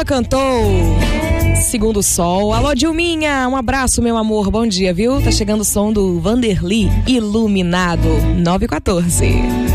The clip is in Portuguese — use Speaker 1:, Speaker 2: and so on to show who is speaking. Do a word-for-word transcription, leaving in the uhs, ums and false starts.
Speaker 1: Djalma cantou Segundo Sol. Alô, Dilminha, um abraço, meu amor, bom dia, viu? Tá chegando o som do Vanderly, Iluminado, nove e quatorze.